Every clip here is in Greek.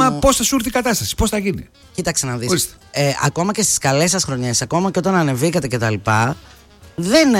θέμα πώς θα σου έρθει η κατάσταση, πώς θα γίνει. Κοίταξε να δεις. Ακόμα και στις καλές σας χρονιές, ακόμα και όταν ανεβήκατε κτλ. Δεν.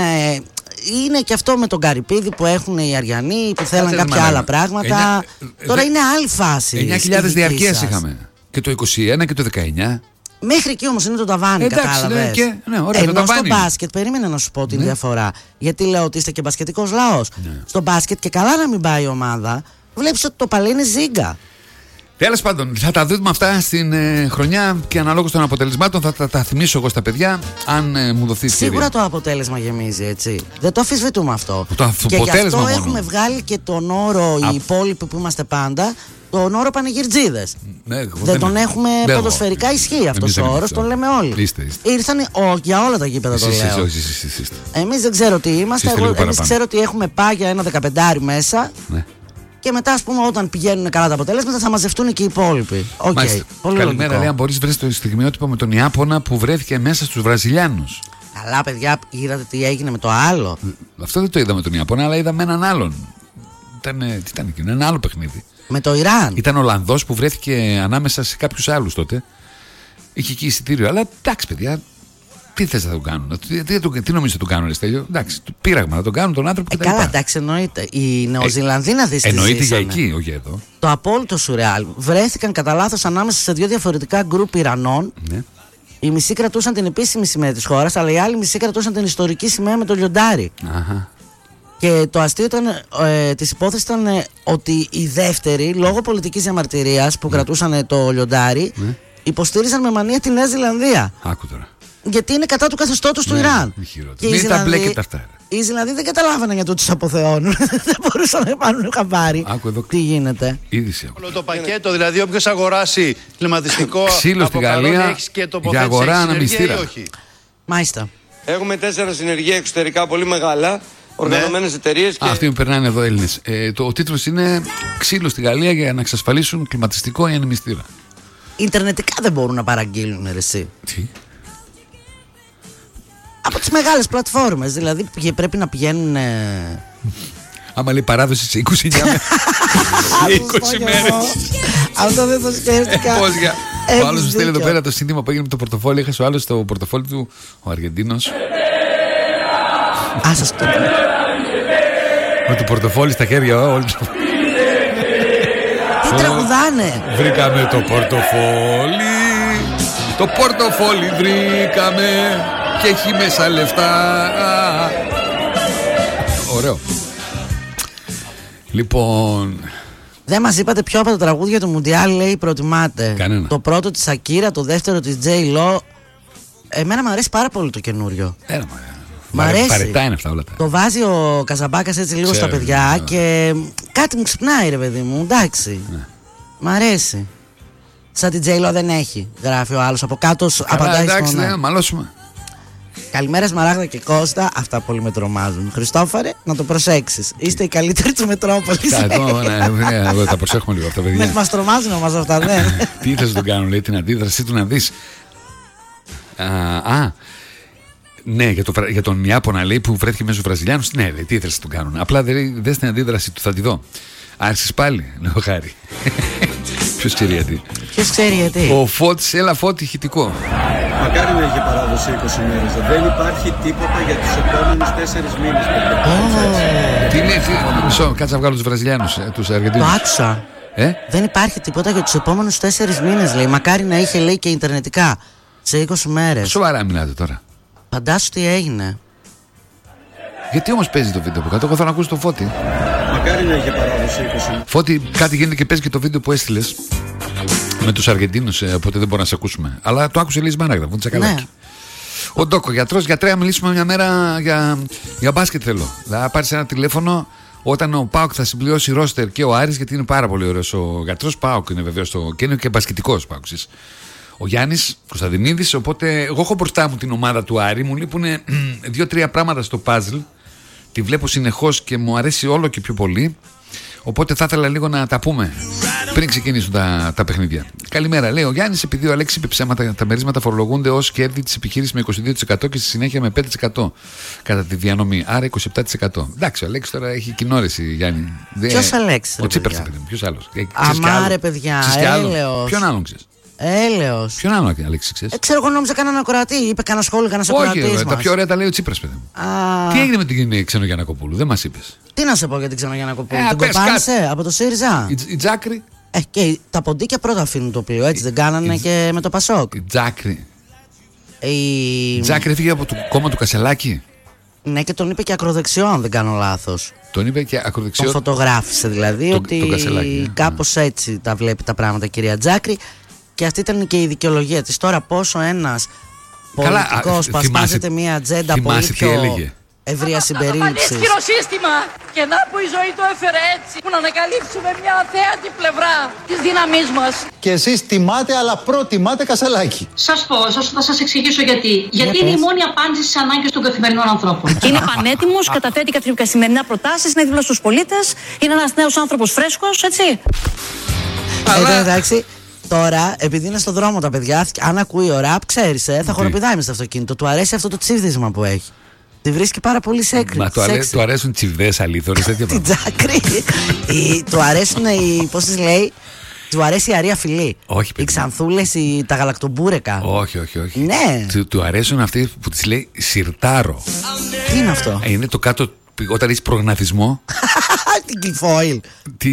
Είναι και αυτό με τον Καρυπίδη που έχουν οι Αριανοί που θέλουν κάποια άλλα πράγματα. Τώρα είναι άλλη φάση. 9.000 διαρκείας είχαμε. Και το 21 και το 19. Μέχρι εκεί όμως είναι το ταβάνι, κατάλαβες. Ενώ στο μπάσκετ, περίμενε να σου πω την διαφορά. Γιατί λέω ότι είστε και μπασκετικός λαός. Στο μπάσκετ, και καλά να μην πάει η ομάδα, βλέπεις ότι το παλί είναι ζίγκα. Τέλος πάντων, θα τα δούμε αυτά στην χρονιά και αναλόγως των αποτελεσμάτων θα τα θυμίσω εγώ στα παιδιά, αν μου δοθεί ευκαιρία. Σίγουρα το αποτέλεσμα γεμίζει, έτσι. Δεν το αμφισβητούμε αυτό. Και γι' αυτό μόνο. Έχουμε βγάλει και τον όρο, οι υπόλοιποι που είμαστε πάντα, τον όρο πανηγυρτζίδες. Δεν τον έχουμε ποδοσφαιρικά, ισχύει αυτός ο όρος, τον λέμε όλοι. Ήρθαν για όλα τα γήπεδα, το λέω. Εμείς δεν ξέρω τι είμαστε, εμείς ξέρω ότι έχουμε πάγια ένα 15 μέσα. Και μετά, ας πούμε, όταν πηγαίνουν καλά τα αποτέλεσματα, θα μαζευτούν και οι υπόλοιποι. Καλημέρα, λέει, αν μπορείς βρες το στιγμιότυπο με τον Ιάπωνα που βρέθηκε μέσα στους Βραζιλιάνους. Καλά, παιδιά, είδατε τι έγινε με το άλλο. Αυτό δεν το είδαμε τον Ιάπωνα, αλλά είδαμε έναν άλλον. Τι ήταν εκείνο, ένα άλλο παιχνίδι. Με το Ιράν. Ήταν Ολλανδός που βρέθηκε ανάμεσα σε κάποιους άλλους τότε. Είχε εκεί εισιτήριο, αλλά εντάξει, παιδιά. Τι θες να τον κάνουν, τι νομίζεις να τον κάνουν, Στέλιο? Εντάξει, πείραγμα να τον κάνουν τον άνθρωπο. Καλά, εντάξει, εννοείται. Οι Νεοζηλανδοί να δεις τι εννοείται για εκεί, όχι εδώ. Το απόλυτο σουρεάλ. Βρέθηκαν κατά λάθος ανάμεσα σε δύο διαφορετικά γκρουπ Ιρανών. Ναι. Οι μισοί κρατούσαν την επίσημη σημαία της χώρας, αλλά οι άλλοι μισοί κρατούσαν την ιστορική σημαία με το λιοντάρι. Αχα. Και το αστείο της υπόθεσης ήταν ότι οι δεύτεροι, λόγω πολιτικής διαμαρτυρίας που κρατούσαν το λιοντάρι, υποστήριζαν με μανία τη Νέα Ζηλανδία. Άκου τώρα. Γιατί είναι κατά του καθεστώτος του Ιράν. Και μην τα μπλέκετε αυτά. Οι Ζηλανδοί δεν καταλάβαιναν γιατί τους αποθεώνουν. Δεν μπορούσαν να πάρουν χαμπάρι. Τι γίνεται. Όλο το πακέτο, δηλαδή όποιος αγοράσει κλιματιστικό ξύλο στη Γαλλία για αγορά αναμυστήρα. Μάλιστα. Έχουμε 4 συνεργεία εξωτερικά πολύ μεγάλα. Οργανωμένες εταιρείες. Αυτοί που περνάνε εδώ Έλληνες. Ο τίτλος είναι «Ξύλο στη Γαλλία για να εξασφαλίσουν κλιματιστικό ή ανεμιστήρα». Ιντερνετικά δεν μπορούν να παραγγείλουν, εσύ. Τι? Από τις μεγάλες πλατφόρμες, δηλαδή πρέπει να πηγαίνουν. Άμα λέει παράδοση σε 20 μέρες. Αυτό δεν το σκέφτηκα. Πώς για. Ο άλλος μου στέλνει εδώ πέρα το σύνθημα που έγινε με το πορτοφόλι. Έχασε ο άλλος το πορτοφόλι του, ο Αργεντίνος. Σας το πω. Με το πορτοφόλι στα χέρια όλοι. Τι τραγουδάνε. Βρήκαμε το πορτοφόλι. Το πορτοφόλι βρήκαμε. Και έχει μέσα λεφτά. Ωραίο. Λοιπόν, δεν μας είπατε ποιο από τα τραγούδια του Μουντιάλ λέει προτιμάτε. Κανένα. Το πρώτο της Ακύρα, το δεύτερο της J Lo. Εμένα μου αρέσει πάρα πολύ το καινούριο. Μ' αρέσει. Παρετά είναι αυτά όλα τα. Το βάζει ο Καζαμπάκας έτσι λίγο στα παιδιά και κάτι μου ξυπνάει, ρε παιδί μου. Εντάξει. Μ' αρέσει. Σαν την J Lo δεν έχει. Γράφει ο άλλος από κάτω. Απαντάει. Εντάξει, ναι, μαλώσουμε. Καλημέρα Σμαράγδα και Κώστα. Αυτά πολύ με τρομάζουν. Χριστόφορε, να το προσέξεις. Είστε οι καλύτεροι του Μετρόπολης. Ναι, τα προσέχουμε λίγο αυτά, παιδιά. Μας τρομάζουν όμως αυτά, ναι. Τι θες να τον κάνουν, λέει, την αντίδρασή του να δεις. Ναι, για τον Ιάπωνα, λέει, που βρέθηκε μέσα στους Βραζιλιάνους. Ναι, λέει, τι θες να τον κάνουν. Απλά δες την αντίδραση του, θα τη δω. Άρχισες πάλι, λέω Χάρη. Ποιος ξέρει γιατί. Ποιος ξέρει γιατί. Ο Φώτης, έλα Φώτη, ηχητικό. Μακάρι να είχε παράδοση 20 μέρες. Δεν υπάρχει τίποτα για τους επόμενους 4 μήνες. Τι λέει, μισό, κάτσε να βγάλω τους Βραζιλιάνους, τους Αργεντίνους. Το άκουσα. Δεν υπάρχει τίποτα για τους επόμενους 4 μήνες, λέει. Μακάρι να είχε, λέει, και ιντερνετικά σε 20 μέρες. Σοβαρά μιλάτε τώρα. Φαντάσου τι έγινε. Γιατί όμως παίζει το βίντεο από κάτω, εγώ θέλω να ακούσω το Φώτη. Μακάρι να είχε παράδοση 20 μέρες. Φώτη, κάτι γίνεται και παίζει και το βίντεο που έστειλες με τους Αργεντίνους, οπότε δεν μπορούμε να σε ακούσουμε. Αλλά το άκουσε Λίζη Μάναγδα, που τσακαλάκι. Ναι. Ο Ντόκο, γιατρός, γιατρέ, να μιλήσουμε μια μέρα για μπάσκετ θέλω. Θα πάρεις ένα τηλέφωνο όταν ο ΠΑΟΚ θα συμπληρώσει ρόστερ και ο Άρης, γιατί είναι πάρα πολύ ωραίος ο γιατρός. ΠΑΟΚ είναι βεβαίως και είναι και μπασκετικός ΠΑΟΚ. Ο Γιάννης Κωνσταντινίδης, οπότε εγώ έχω μπροστά μου την ομάδα του Άρη, μου λείπουν 2-3 πράγματα στο puzzle. Τη βλέπω συνεχώς και μου αρέσει όλο και πιο πολύ. Οπότε θα ήθελα λίγο να τα πούμε πριν ξεκινήσουν τα παιχνίδια. Καλημέρα, λέει ο Γιάννης. Επειδή ο Αλέξης είπε ψέματα, τα μερίσματα φορολογούνται ως κέρδη της επιχείρησης με 22% και στη συνέχεια με 5% κατά τη διανομή. Άρα 27%. Εντάξει, ο Αλέξης τώρα έχει κοινόρεση, Γιάννη. Ποιος Αλέξης? Ο Τσίπρας, ποιος άλλος? Αμάρε, παιδιά, έλεος. Ποιον άλλον ξέρεις? Έλεος. Ποιον άλλον, Αλέξη, ξέρεις? Ξέρω, εγώ νόμιζα κανέναν ακροατή. Είπε κανένα σχόλιο, κανένα ακροατή. Όχι, τα πιο ωραία τα λέει ο Τσίπρας, παιδί μου. Τι έγινε με την Ξενογιαννακοπούλου, δεν μας είπες? Τι να σε πω για την Ξενογιαννακοπούλου? Την κοπάνησε από το ΣΥΡΙΖΑ. Η Τζάκρη. Και τα ποντίκια πρώτα αφήνουν το πλοίο, έτσι δεν κάνανε και με το Πασόκ? Η Τζάκρη. Η Τζάκρη έφυγε από το κόμμα του Κασελάκη. Ναι, και τον είπε και ακροδεξιό, αν δεν κάνω λάθος. Τον είπε και ακροδεξιό. Τον φωτογράφησε δηλαδή, ότι κάπως έτσι τα βλέπει τα πράγματα, κυρία Τζάκρη. Και αυτή ήταν και η δικαιολογία της. Τώρα πόσο ένας πολιτικός που ασπάζεται μια ατζέντα πολύ πιο ευρεία συμπερίληψη. Ισχυρό σύστημα. Και να που η ζωή το έφερε έτσι, που να ανακαλύψουμε μια αθέατη πλευρά της δύναμής μας. Και εσείς τιμάτε, αλλά προτιμάτε Κασελάκη. Σας πω, θα σας εξηγήσω γιατί. Γιατί είναι η μόνη απάντηση στις ανάγκες των καθημερινών ανθρώπων. Και είναι πανέτοιμος, καταθέτει καθημερινά προτάσεις, είναι δίπλα στους πολίτες, είναι ένας νέος άνθρωπος φρέσκος, έτσι. Εντάξει. Τώρα, επειδή είναι στο δρόμο τα παιδιά, αν ακούει ο ραπ, ξέρεις, θα χοροπηδάει μες στο αυτοκίνητο. Του αρέσει αυτό το τσίβδισμα που έχει. Τη βρίσκει πάρα πολύ σέξι. Μα του αρέσουν τσιβδές αλήθωρες, τέτοια πράγματα. Την Τζάκρη. Του αρέσουν οι. Πώς τις λέει? Του αρέσει η αρία φιλή. Όχι, παιδί. Οι ξανθούλες, τα γαλακτομπούρεκα. Όχι. Ναι. Του αρέσουν αυτοί που τις λέει σιρτάρο. Τι είναι αυτό? Είναι το κάτω. Όταν έχεις προγναθισμό. Την κλιφόιλ. Τι?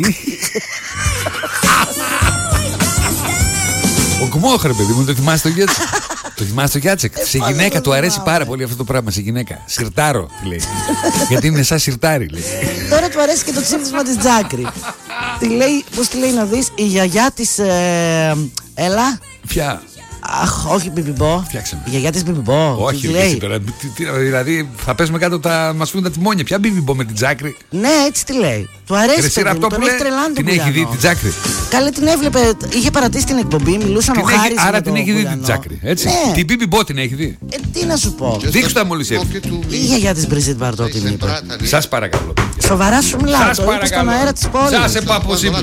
Ο Γκμόχρε, παιδί μου, το θυμάσαι το Γιάτσεκ? Το θυμάσαι το Γιάτσεκ? Σε γυναίκα του αρέσει πάρα πολύ αυτό το πράγμα. Σε γυναίκα. Σιρτάρο, τη λέει. Γιατί είναι σαν σιρτάρι, λέει. Τώρα του αρέσει και το ψήφισμα της Τζάκρη. Τη λέει, πώς τη λέει να δεις, η γιαγιά της. Έλα. Ποια? Αχ, όχι Μπιμπιμπό. Φτιάξαμε. Η γιαγιά της Μπιμπιμπό. Όχι, λέει. Τώρα, δηλαδή θα πέσουμε κάτω, μας φύγουν τα τιμόνια. Ποια Μπιμπιμπό με την Τζάκρη? Ναι, έτσι τη λέει. Του αρέσει. Αυτό που λέει, την έχει δει την Τζάκρη. Καλέ, την έβλεπε. Είχε παρατήσει την εκπομπή, μιλούσαν ο Χάρης. Άρα την έχει δει την Τζάκρη. Έτσι. Ναι. Την Μπιμπιμπό την έχει δει. Τι να σου πω. Δείξου τα μόλις έρθει. Η γιαγιά της Μπριζίτ Μπαρτό την είπε. Σας παρακαλώ. Σοβαρά σου μιλάω. Το είπε στον αέρα της πόλης. Σας επαποσύπτω.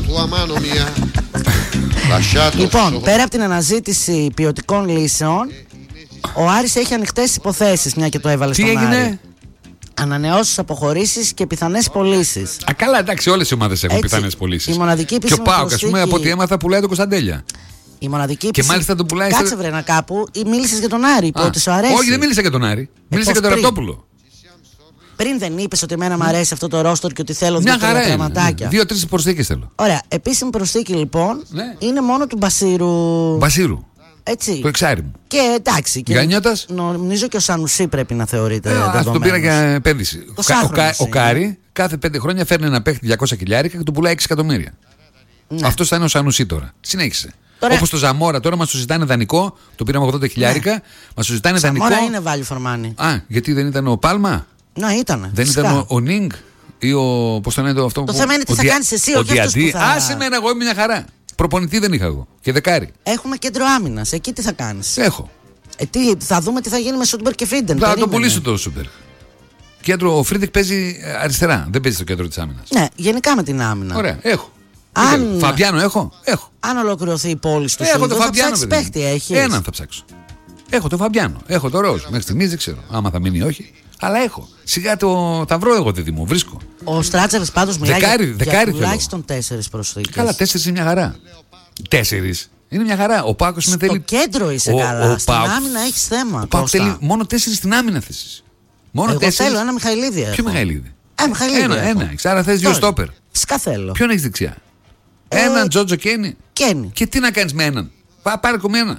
Λοιπόν, πέρα από την αναζήτηση ποιοτικών λύσεων, ο Άρης έχει ανοιχτές υποθέσεις, μια και το έβαλε στον Άρη. Τι έγινε? Ανανεώσεις, αποχωρήσεις και πιθανές πωλήσεις. Καλά, εντάξει, όλες οι ομάδες έχουν πιθανές πωλήσεις. Η μοναδική και ο ΠΑΟΚ, ας πούμε, από ό,τι έμαθα, πουλάει το Κωνσταντέλια. Η μοναδική και μάλιστα τον πουλάει. Κάτσε βρε να κάπου, ή μίλησες για τον Άρη, που ότι σου αρέσει? Όχι, δεν μίλησα για τον Άρη. Μίλησα για τον Ραπτόπουλο. Πριν δεν είπες ότι εμένα μου αρέσει αυτό το ρόστορ και ότι θέλω δύο-τρία πραγματάκια? 2-3 προσθήκες θέλω. Ωραία. Επίσημη προσθήκη λοιπόν είναι μόνο του Μπασίρου. Έτσι. Το εξάρι μου. Και εντάξει. Γανιώτας. Νομίζω και ο Σανουσί πρέπει να θεωρείται. Αυτό τον πήρα για επένδυση. Ο Κάρι κάθε 5 χρόνια φέρνει ένα παίχτη 200 χιλιάρικα και τον πουλάει 6 εκατομμύρια. Ναι. Αυτό θα είναι ο Σανουσί τώρα. Συνέχισε. Όπως το Ζαμόρα τώρα μας το ζητάνε δανεικό. Το πήραμε 80 χιλιάρικα. Μας το ζητάνε δανεικό. Ζαμόρα είναι value for money. Γιατί δεν ήταν ο Πάλμα? Ναι, ήταν. Δεν ήταν ο Νίνγκ ή ο. Πώς το λένε αυτό? Το θέμα είναι τι θα κάνεις εσύ, όχι αυτός που θα. Άσε μένα, εγώ είμαι μια χαρά. Προπονητή δεν είχα εγώ. Και δεκάρι. Έχουμε κέντρο άμυνας. Εκεί τι θα κάνεις? Έχω. Θα δούμε τι θα γίνει με Σούντμπερ και Φίντεν. Θα το πουλήσω το Σούντμπερ. Κέντρο, ο Φρίντεκ παίζει αριστερά. Δεν παίζει στο κέντρο της άμυνας. Ναι, γενικά με την άμυνα. Ωραία, έχω. Φαμπιάνο έχω. Αν ολοκληρωθεί η πόλη του Σούντμπερ, θα ψάξεις παίχτη, έχεις? Έναν θα ψάξω. Έχω το Φαμπιάνο. Έχω το Ροζ. Μέχρι στιγμής δεν ξέρω άμα θα μείνει ή όχι. Αλλά έχω. Σιγά θα βρω εγώ τη μου. Βρίσκω. Ο Στράτσερς πάντως μιλάει για τουλάχιστον 4 προσθήκες. Καλά, 4 είναι μια χαρά. 4 είναι μια χαρά. Ο Πάκος με θέλει. Στο κέντρο είσαι καλά. Στην άμυνα έχεις θέμα. Ο Πάκος θέλει μόνο 4 στην άμυνα θέσεις. Μόνο 4. Εγώ θέλω ένα Μιχαηλίδη. Ποιο Μιχαηλίδη? Ένα. Άρα θες 2 στόπερ. Φυσικά θέλω. Ποιον έχεις δεξιά? Έναν Τζότζο Κένι. Και τι να κάνεις με έναν? Πάρε ακόμη ένα.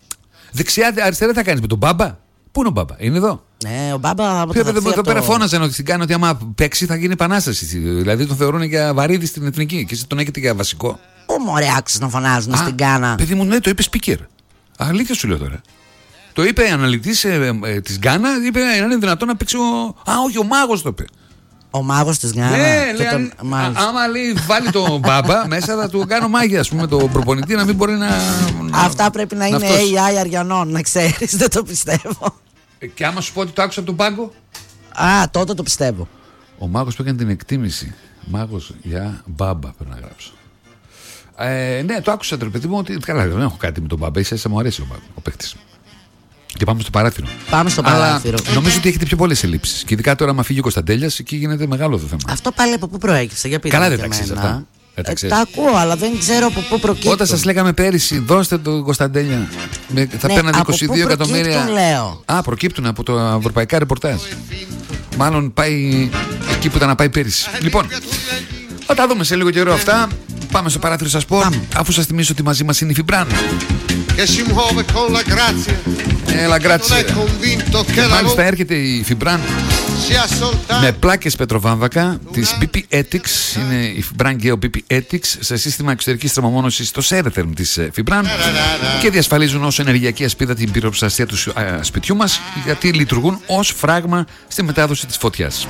Δεξιά, αριστερά θα κάνεις με τον Μπάμπα. Πού είναι ο Μπάμπα? Είναι εδώ. Ναι, ο Μπάμπα. Εδώ πέρα φώναζαν ότι στην κάνει ότι άμα παίξει θα γίνει επανάσταση. Δηλαδή τον θεωρούν για βαρύδι στην εθνική και εσύ τον έχετε για βασικό. Πού μωρέ άκουσες να φωνάζουν στην Γκάνα? Παιδί μου, ναι, το είπε speaker. Αλήθεια σου λέω τώρα. Το είπε αναλυτής της Γκάνα, είπε να είναι δυνατόν να παίξει όχι, ο μάγος το είπε. Ο μάγος της Γκάνα. Ναι, άμα λέει βάλει τον Μπάμπα μέσα θα του κάνω μάγια, ας πούμε, τον προπονητή να μην μπορεί να. Αυτά πρέπει να είναι AI Αριανών, να ξέρεις, δεν το πιστεύω. Και άμα σου πω ότι το άκουσα από τον πάγκο. Τότε το πιστεύω. Ο μάγος που έκανε την εκτίμηση Μάγος για μπάμπα πρέπει να γράψω. Ναι, το άκουσα, παιδί μου, ότι καλά, δεν έχω κάτι με τον μπάμπα. Ίσα μου αρέσει ο παίκτης. Και πάμε στο παράθυρο. Πάμε στο παράθυρο. Νομίζω ότι έχετε πιο πολλές ελλείψεις. Και ειδικά τώρα, άμα φύγει ο Κωνσταντέλιας, εκεί γίνεται μεγάλο το θέμα. Αυτό πάλι από πού προέκυψε, για πείτε. Καλά, δεν τα ξέρεις αυτά. Τα ακούω, αλλά δεν ξέρω από πού προκύπτουν. Όταν σας λέγαμε πέρυσι, δώστε τον Κωνσταντέλια. Θα παίρνατε 22 εκατομμύρια. Λέω. Προκύπτουν από τα ευρωπαϊκά ρεπορτάζ. Μάλλον πάει εκεί που ήταν να πάει πέρυσι. Λοιπόν, θα τα δούμε σε λίγο καιρό αυτά. Πάμε στο παράθυρο σας πω, αφού σας θυμίσω ότι μαζί μας είναι η Φιμπράν. La grazie. Μάλιστα έρχεται η Φιμπράν με πλάκες πετροβάμβακα της BP Ethics. Είναι η Φιμπράν Geo BP Ethics σε σύστημα εξωτερικής θερμομόνωσης στο Σέρεθερμ της Φιμπράν και διασφαλίζουν ως ενεργειακή ασπίδα την πυροπροστασία του σπιτιού μας, γιατί λειτουργούν ως φράγμα στη μετάδοση της φωτιάς.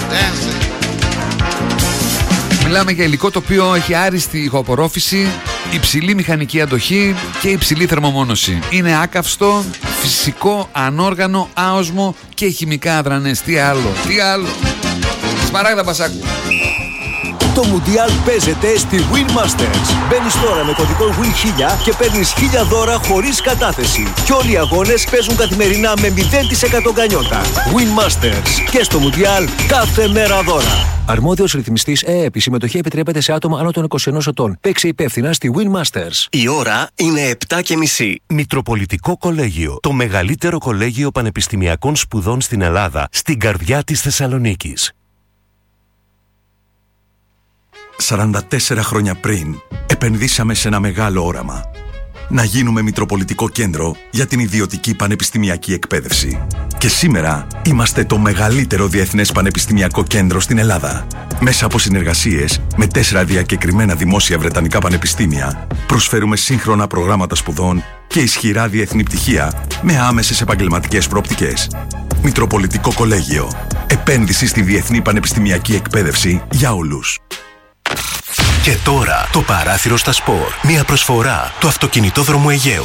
Μιλάμε για υλικό το οποίο έχει άριστη ηχοαπορρόφηση, υψηλή μηχανική αντοχή και υψηλή θερμομόνωση. Είναι άκαυστο, φυσικό, ανόργανο, άοσμο και χημικά αδρανές. Τι άλλο. Σμαράγδα Πασάκου. Το Μουντιάλ παίζεται στη Win Masters. Μπαίνεις τώρα με κωδικό WIN1000 και παίρνεις 1000 δώρα χωρίς κατάθεση. Και όλοι οι αγώνες παίζουν καθημερινά με 0% γκανιότα. Win Masters. Και στο Μουντιάλ κάθε μέρα δώρα. Αρμόδιος ρυθμιστής ΕΕΠ. Η συμμετοχή επιτρέπεται σε άτομα άνω των 21 ετών. Παίξε υπεύθυνα στη Win Masters. Η ώρα είναι 7:30. Μητροπολιτικό Κολέγιο. Το μεγαλύτερο κολέγιο πανεπιστημιακών σπουδών στην Ελλάδα. Στην καρδιά της Θεσσαλονίκης. 44 χρόνια πριν, επενδύσαμε σε ένα μεγάλο όραμα. Να γίνουμε Μητροπολιτικό Κέντρο για την ιδιωτική πανεπιστημιακή εκπαίδευση. Και σήμερα είμαστε το μεγαλύτερο διεθνές πανεπιστημιακό κέντρο στην Ελλάδα. Μέσα από συνεργασίες με 4 διακεκριμένα δημόσια βρετανικά πανεπιστήμια, προσφέρουμε σύγχρονα προγράμματα σπουδών και ισχυρά διεθνή πτυχία με άμεσες επαγγελματικές προοπτικές. Μητροπολιτικό Κολέγιο. Επένδυση στη διεθνή πανεπιστημιακή εκπαίδευση για όλους. Και τώρα το παράθυρο στα σπορ. Μια προσφορά του αυτοκινητόδρομου Αιγαίου.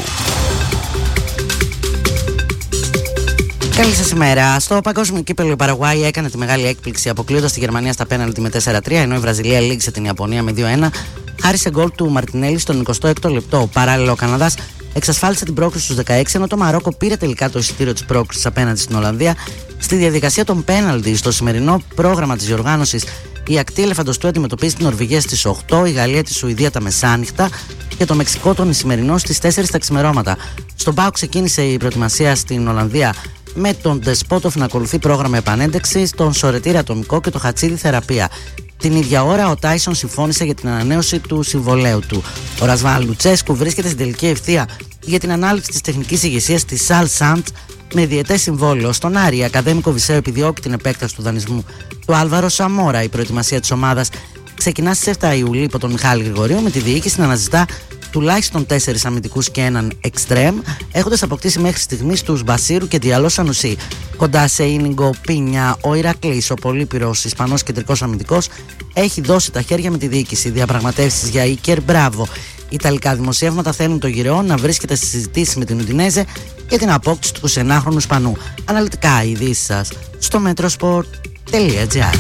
Καλή σας ημέρα. Στο παγκόσμιο κύπελλο η Παραγουάη έκανε τη μεγάλη έκπληξη αποκλείοντας τη Γερμανία στα πέναλτι με 4-3, ενώ η Βραζιλία λύγησε την Ιαπωνία με 2-1. Χάρη σε γκολ του Μαρτινέλη στον 26ο λεπτό. Παράλληλα, ο Καναδάς εξασφάλισε την πρόκριση στους 16, ενώ το Μαρόκο πήρε τελικά το εισιτήριο της πρόκρισης απέναντι στην Ολλανδία. Στη διαδικασία των πέναλτι, στο σημερινό πρόγραμμα της διοργάνωσης, η ακτή ελεφαντοστού αντιμετωπίζει την Νορβηγία στις 8, η Γαλλία τη Σουηδία τα μεσάνυχτα και το Μεξικό τον Ισημερινό στις 4 τα ξημερώματα. Στον ΠΑΟΚ ξεκίνησε η προετοιμασία στην Ολλανδία με τον Ντεσπότοφ να ακολουθεί πρόγραμμα επανένταξης, τον Σορετήρη ατομικό και το Χατσίδη θεραπεία. Την ίδια ώρα ο Τάισον συμφώνησε για την ανανέωση του συμβολέου του. Ο Ρασβάν Λουτσέσκου βρίσκεται στην τελική ευθεία για την ανάληψη της τεχνικής ηγεσίας της Σαλ Σαντ με διετές συμβόλαιο. Στον Άρη, η Ακαδέμικο Βυσσέο επιδιώκει την επέκταση του δανεισμού του Άλβαρο Σαμόρα. Η προετοιμασία της ομάδας ξεκινά στις 7 Ιουλίου υπό τον Μιχάλη Γρηγορίου, με τη διοίκηση να αναζητά τουλάχιστον 4 αμυντικούς και έναν εξτρέμ, έχοντας αποκτήσει μέχρι στιγμής τους Μπασίρου και Διαλό Σανουσί. Κοντά σε Ίνιγκο Πίνια, ο Ηρακλής, ο Πολύπυρος Ισπανός κεντρικός αμυντικός, έχει δώσει τα χέρια με τη διοίκηση. Διαπραγματεύσεις για Ίκερ Μπράβο. Ιταλικά δημοσιεύματα θέλουν το γυρεό να βρίσκεται στις συζητήσεις με την Ουντινέζε για την απόκτηση του 29χρονου Ισπανού. Αναλυτικά οι ειδήσεις σας στο metrosport.gr.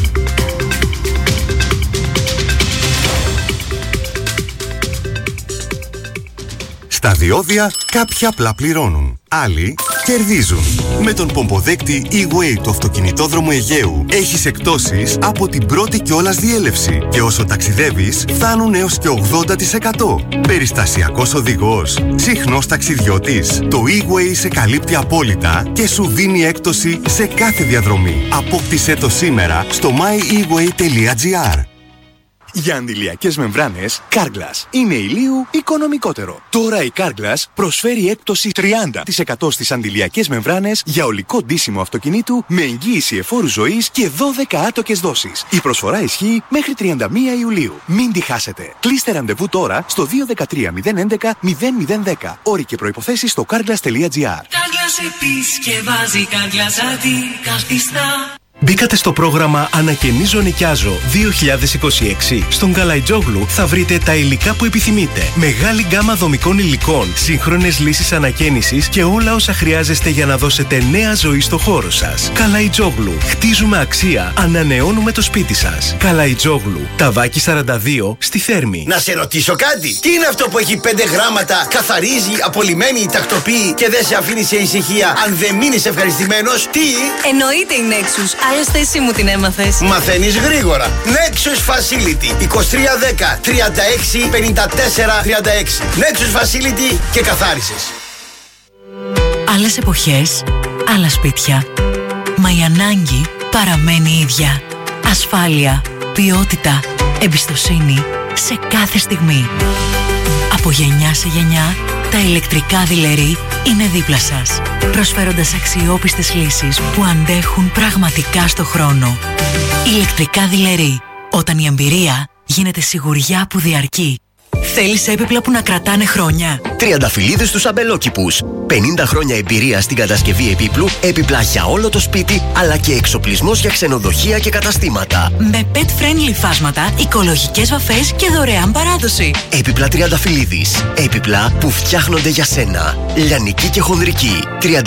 Στα διόδια κάποιοι απλά πληρώνουν, άλλοι κερδίζουν. Με τον πομποδέκτη E-Way του αυτοκινητόδρομου Αιγαίου έχεις εκπτώσεις από την πρώτη κιόλας διέλευση και όσο ταξιδεύεις φτάνουν έως και 80%. Περιστασιακός οδηγός, συχνός ταξιδιώτης. Το E-Way σε καλύπτει απόλυτα και σου δίνει έκπτωση σε κάθε διαδρομή. Απόκτησέ το σήμερα στο myeWay.gr. Για αντιλιακές μεμβράνες, Carglass είναι ηλίου οικονομικότερο. Τώρα η Carglass προσφέρει έκπτωση 30% στις αντιλιακές μεμβράνες για ολικό ντύσιμο αυτοκινήτου με εγγύηση εφόρου ζωής και 12 άτοκες δόσεις. Η προσφορά ισχύει μέχρι 31 Ιουλίου. Μην τη χάσετε. Κλείστε ραντεβού τώρα στο 213 011 0010. Όροι και προϋποθέσεις στο carglass.gr. Carglass επισκευάζει, Carglass αντικαθιστά. Μπήκατε στο πρόγραμμα Ανακαινίζω Νοικιάζω 2026. Στον Καλαϊτζόγλου θα βρείτε τα υλικά που επιθυμείτε. Μεγάλη γκάμα δομικών υλικών, σύγχρονες λύσεις ανακαίνησης και όλα όσα χρειάζεστε για να δώσετε νέα ζωή στο χώρο σας. Καλαϊτζόγλου. Χτίζουμε αξία. Ανανεώνουμε το σπίτι σας. Καλαϊτζόγλου. Ταβάκι 42 στη Θέρμη. Να σε ρωτήσω κάτι. Τι είναι αυτό που έχει 5 γράμματα, καθαρίζει, απολυμμένει, τακτοποιεί και δεν σε αφήνει σε ησυχία αν δεν μείνεις ευχαριστημένος? Τι? Εννοείται η Nexus. Άλλωστε εσύ μου την έμαθες. Μαθαίνεις γρήγορα. Nexus Facility 2310 36 54 36. Nexus Facility και καθάρισες. Άλλες εποχές, άλλα σπίτια. Μα η ανάγκη παραμένει ίδια. Ασφάλεια, ποιότητα, εμπιστοσύνη σε κάθε στιγμή. Από γενιά σε γενιά, τα ηλεκτρικά δειλερί είναι δίπλα σας, προσφέροντας αξιόπιστες λύσεις που αντέχουν πραγματικά στο χρόνο. Ηλεκτρικά δειλερί, όταν η εμπειρία γίνεται σιγουριά που διαρκεί. Θέλεις έπιπλα που να κρατάνε χρόνια? Τριανταφυλλίδες στους αμπελόκηπους. 50 χρόνια εμπειρία στην κατασκευή επίπλου, έπιπλα για όλο το σπίτι, αλλά και εξοπλισμός για ξενοδοχεία και καταστήματα. Με pet-friendly φάσματα, οικολογικές βαφές και δωρεάν παράδοση. Έπιπλα Τριανταφυλλίδης. Έπιπλα που φτιάχνονται για σένα. Λιανική και χονδρική.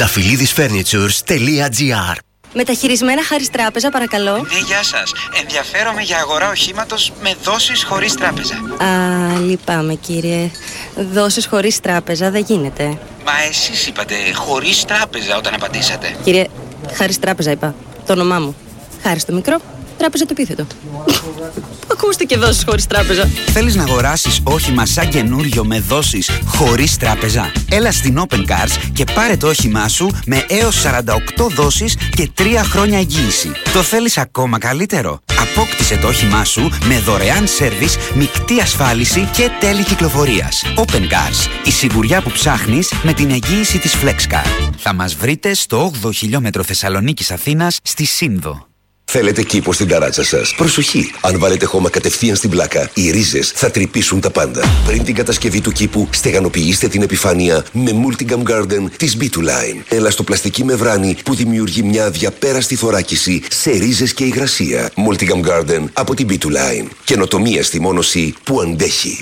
Triandafyllidisfurnitures.gr. Μεταχειρισμένα χάρις τράπεζα, παρακαλώ. Ναι, γεια σας. Ενδιαφέρομαι για αγορά οχήματος με δόσεις χωρίς τράπεζα. Α, λυπάμαι κύριε. Δόσεις χωρίς τράπεζα δεν γίνεται. Μα εσείς είπατε χωρίς τράπεζα όταν απαντήσατε. Κύριε, χάρις τράπεζα είπα. Το όνομά μου. Χάρις το μικρό, τράπεζα το επίθετο. Ακούστηκε δόσεις χωρίς τράπεζα. Θέλεις να αγοράσεις όχημα σαν καινούριο με δόσεις χωρίς τράπεζα? Έλα στην Open Cars και πάρε το όχημά σου με έως 48 δόσεις και 3 χρόνια εγγύηση. Το θέλεις ακόμα καλύτερο? Απόκτησε το όχημά σου με δωρεάν σέρβις, μεικτή ασφάλιση και τέλη κυκλοφορίας. Open Cars. Η σιγουριά που ψάχνεις με την εγγύηση της FlexCar. Θα μας βρείτε στο 8ο χιλιόμετρο Θεσσαλονίκης Αθήνας στη Σύνδο. Θέλετε κήπο στην ταράτσα σας? Προσοχή! Αν βάλετε χώμα κατευθείαν στην πλάκα, οι ρίζες θα τρυπήσουν τα πάντα. Πριν την κατασκευή του κήπου, στεγανοποιήστε την επιφάνεια με Multigam Garden της B2 Line. Ελαστοπλαστική μεμβράνη που δημιουργεί μια αδιαπέραστη θωράκιση σε ρίζες και υγρασία. Multigam Garden από την B2 Line. Καινοτομία στη μόνωση που αντέχει.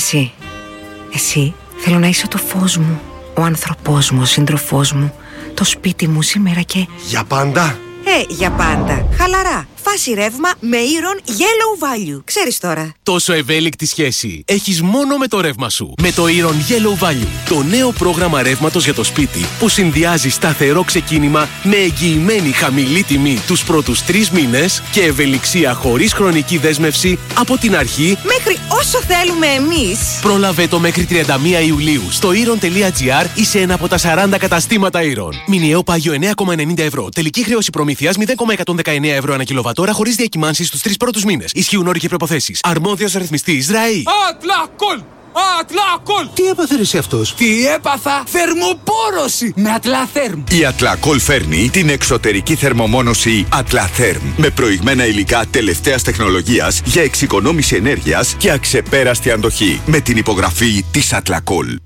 Εσύ θέλω να είσαι το φως μου, ο άνθρωπός μου, ο σύντροφός μου, το σπίτι μου σήμερα και... Για πάντα! Για πάντα. Χαλαρά. Φάση ρεύμα με Iron Yellow Value. Ξέρεις τώρα. Τόσο ευέλικτη σχέση έχεις μόνο με το ρεύμα σου. Με το Iron Yellow Value. Το νέο πρόγραμμα ρεύματος για το σπίτι που συνδυάζει σταθερό ξεκίνημα με εγγυημένη χαμηλή τιμή τους πρώτους 3 μήνες και ευελιξία χωρίς χρονική δέσμευση από την αρχή μέχρι όσο θέλουμε εμείς. Πρόλαβε το μέχρι 31 Ιουλίου στο iron.gr ή σε ένα από τα 40 καταστήματα Iron. Μηνιαίο πάγιο 9,90 ευρώ. Τελική χρέωση προμήθειας 0,119 ευρώ ανά κιλοβατόρα χωρίς διακυμάνσεις στους 3 πρώτους μήνες. Ισχύουν όροι και προϋποθέσεις. Αρμόδιος ρυθμιστής ΡΑΗ. Ατλακόλ! Ατλακόλ! Τι έπαθε εσύ αυτός? Τι έπαθα? Θερμοπόρωση με Ατλαθέρμ. Η Ατλακόλ φέρνει την εξωτερική θερμομόνωση Ατλαθέρμ με προηγμένα υλικά τελευταίας τεχνολογίας για εξοικονόμηση ενέργειας και αξεπέραστη αντοχή. Με την υπογραφή της Ατλακόλ.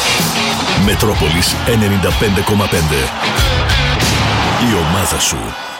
Μετρόπολης 95,5. Η ομάδα σου.